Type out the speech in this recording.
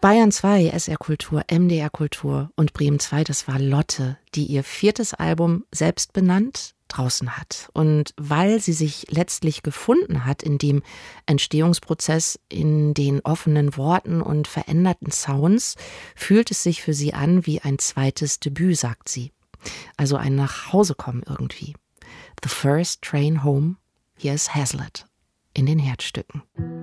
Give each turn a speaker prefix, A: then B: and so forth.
A: Bayern 2, SR Kultur, MDR Kultur und Bremen 2, das war Lotte, die ihr 4. Album selbst benannt draußen hat. Und weil sie sich letztlich gefunden hat in dem Entstehungsprozess, in den offenen Worten und veränderten Sounds, fühlt es sich für sie an wie ein zweites Debüt, sagt sie. Also ein Nachhausekommen irgendwie. The First Train Home, hier ist Hazlitt in den Herzstücken.